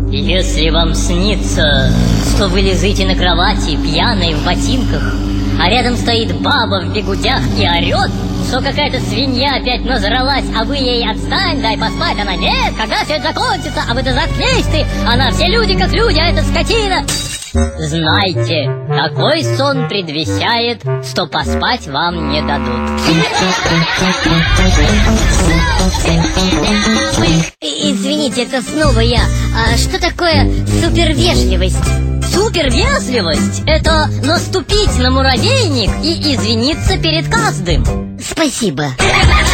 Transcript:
Если вам снится, что вы лежите на кровати, пьяные в ботинках, а рядом стоит баба в бигудях и орет, что какая-то свинья опять назралась, а вы ей отстань, дай поспать. Она: нет, когда все это закончится, а вы-то заткнись ты. Она: все люди как люди, а это скотина. Знайте, такой сон предвещает, что поспать вам не дадут. Извините, это снова я. А что такое супервежливость? Супервежливость — это наступить на муравейник и извиниться перед каждым. Спасибо.